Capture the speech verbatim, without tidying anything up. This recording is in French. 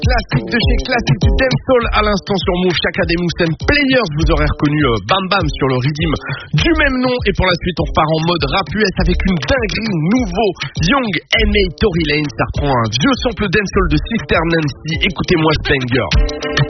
Classique de chez Classique du Dancehall à l'instant sur Move. Chaka Demus and Players, vous aurez reconnu euh, Bam Bam sur le rythme du même nom. Et pour la suite, on repart en mode rap U S avec une dinguerie, nouveau Young M A Tory Lanez. Ça reprend un vieux sample dancehall de Sister Nancy. Écoutez-moi ce banger.